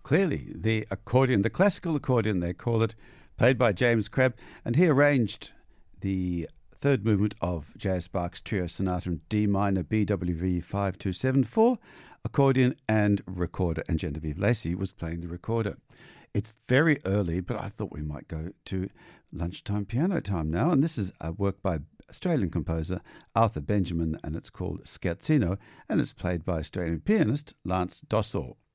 clearly the accordion, the classical accordion they call it, played by James Crabb, and he arranged the third movement of J.S. Bach's Trio Sonata in D minor BWV 527 for accordion and recorder, and Genevieve Lacey was playing the recorder. It's very early, but I thought we might go to lunchtime piano time now, and this is a work by Australian composer Arthur Benjamin, and it's called Scherzino, and it's played by Australian pianist Lance Dossall.